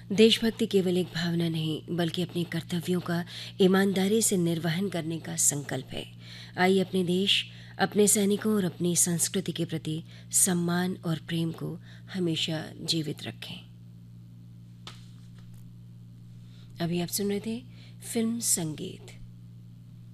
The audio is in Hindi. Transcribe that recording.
देशभक्ति केवल एक भावना नहीं बल्कि अपने कर्तव्यों का ईमानदारी से निर्वहन करने का संकल्प है। आइए अपने देश, अपने सैनिकों और अपनी संस्कृति के प्रति सम्मान और प्रेम को हमेशा जीवित रखें। अभी आप सुन रहे थे फिल्म संगीत।